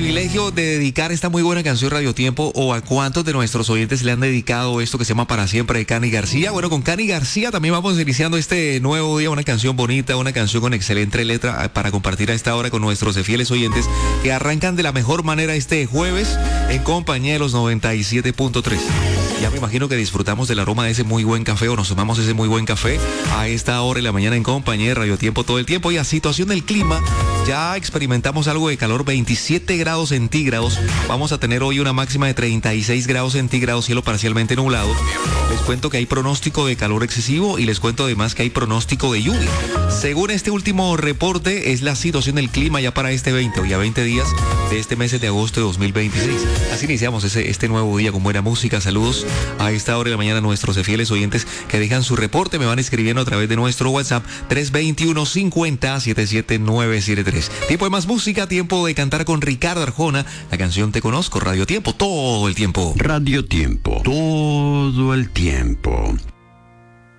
privilegio de dedicar esta muy buena canción Radio Tiempo, o a cuántos de nuestros oyentes le han dedicado esto que se llama Para Siempre de Cani García? Bueno, con Cani García también vamos iniciando este nuevo día, una canción bonita, una canción con excelente letra para compartir a esta hora con nuestros fieles oyentes que arrancan de la mejor manera este jueves en compañía de los 97.3. Ya me imagino que disfrutamos del aroma de ese muy buen café, o nos tomamos ese muy buen café a esta hora de la mañana en compañía de Radio Tiempo todo el tiempo. Y a situación del clima, ya experimentamos algo de calor, 27 grados centígrados. Vamos a tener hoy una máxima de 36 grados centígrados, cielo parcialmente nublado. Les cuento que hay pronóstico de calor excesivo y les cuento además que hay pronóstico de lluvia. Según este último reporte, es la situación del clima ya para este 20 o ya 20 días de este mes de agosto de 2026. Así iniciamos este nuevo día con buena música. Saludos a esta hora de la mañana a nuestros fieles oyentes que dejan su reporte, me van escribiendo a través de nuestro WhatsApp 321-50-77973. Tiempo de más música, tiempo de cantar con Ricardo Arjona, la canción Te Conozco. Radio Tiempo, todo el tiempo. Radio Tiempo, todo el tiempo.